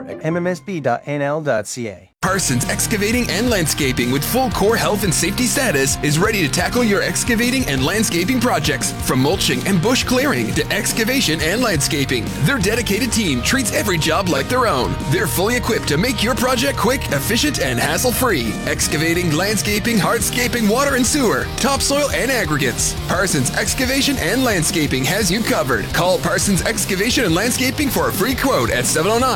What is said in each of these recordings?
at mmsb.nl.ca. Parsons Excavating and Landscaping with full core health and safety status is ready to tackle your excavating and landscaping projects. From mulching and bush clearing to excavation and landscaping, their dedicated team treats every job like their own. They're fully equipped to make your project quick, efficient, and hassle-free. Excavating, landscaping, hardscaping, water and sewer, topsoil, and aggregates. Parsons Excavation and Landscaping has you covered. Call Parsons Excavation and Landscaping for a free quote at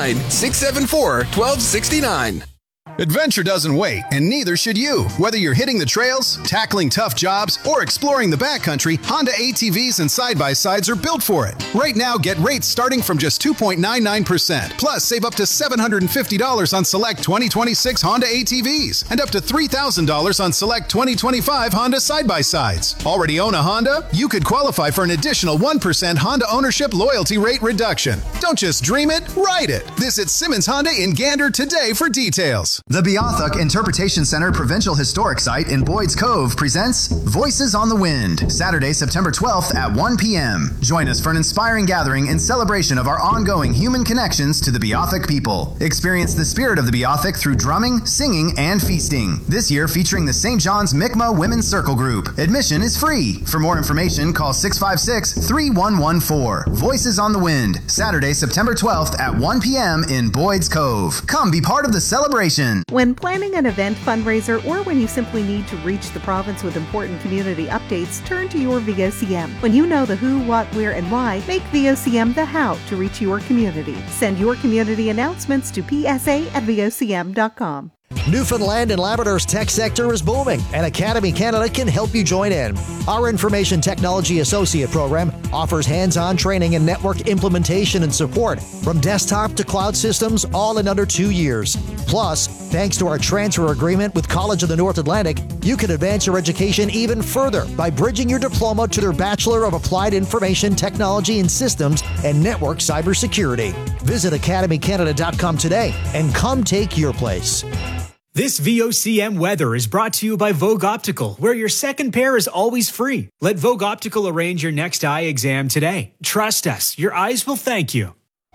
709-674-1269. Adventure doesn't wait, and neither should you. Whether you're hitting the trails, tackling tough jobs, or exploring the backcountry, Honda ATVs and side-by-sides are built for it. Right now, get rates starting from just 2.99%. Plus, save up to $750 on select 2026 Honda ATVs and up to $3,000 on select 2025 Honda side-by-sides. Already own a Honda? You could qualify for an additional 1% Honda ownership loyalty rate reduction. Don't just dream it, ride it. Visit Simmons Honda in Gander today for details. The Beothuk Interpretation Center Provincial Historic Site in Boyd's Cove presents Voices on the Wind, Saturday, September 12th at 1 p.m. Join us for an inspiring gathering in celebration of our ongoing human connections to the Beothuk people. Experience the spirit of the Beothuk through drumming, singing, and feasting. This year featuring the St. John's Mi'kmaq Women's Circle Group. Admission is free. For more information, call 656-3114. Voices on the Wind, Saturday, September 12th at 1 p.m. in Boyd's Cove. Come be part of the celebration. When planning an event, fundraiser, or when you simply need to reach the province with important community updates, turn to your VOCM. When you know the who, what, where, and why, make VOCM the how to reach your community. Send your community announcements to psa@vocm.com. Newfoundland and Labrador's tech sector is booming, and Academy Canada can help you join in. Our Information Technology Associate program offers hands-on training in network implementation and support, from desktop to cloud systems, all in under 2 years. Plus, thanks to our transfer agreement with College of the North Atlantic, you can advance your education even further by bridging your diploma to their Bachelor of Applied Information Technology and Systems and Network Cybersecurity. Visit academycanada.com today and come take your place. This VOCM weather is brought to you by Vogue Optical, where your second pair is always free. Let Vogue Optical arrange your next eye exam today. Trust us, your eyes will thank you.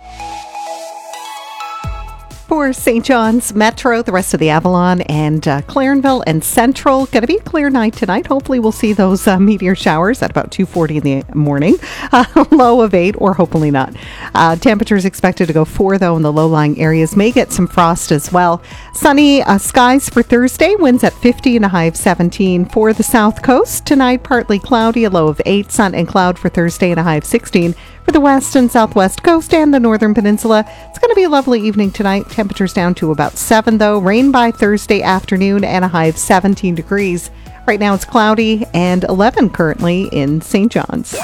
For St. John's Metro, the rest of the Avalon and Clarenville and Central, going to be a clear night tonight. Hopefully we'll see those meteor showers at about 2:40 in the morning. Low of 8, or hopefully not. Temperatures expected to go 4, though, in the low-lying areas. May get some frost as well. Sunny skies for Thursday. Winds at 50 and a high of 17 for the south coast. Tonight, partly cloudy, a low of 8. Sun and cloud for Thursday and a high of 16. For the west and southwest coast and the northern peninsula, it's going to be a lovely evening tonight. Temperatures down to about 7, though. Rain by Thursday afternoon and a high of 17 degrees. Right now it's cloudy and 11 currently in St. John's.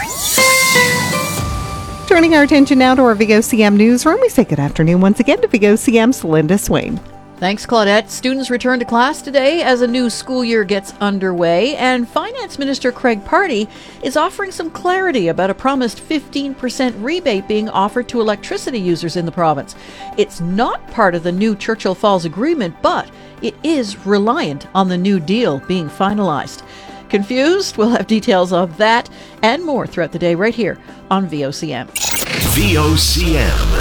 Turning our attention now to our VOCM newsroom, we say good afternoon once again to VOCM's Linda Swain. Thanks, Claudette. Students return to class today as a new school year gets underway, and Finance Minister Craig Pardy is offering some clarity about a promised 15% rebate being offered to electricity users in the province. It's not part of the new Churchill Falls agreement, but it is reliant on the new deal being finalized. Confused? We'll have details of that and more throughout the day right here on VOCM. VOCM.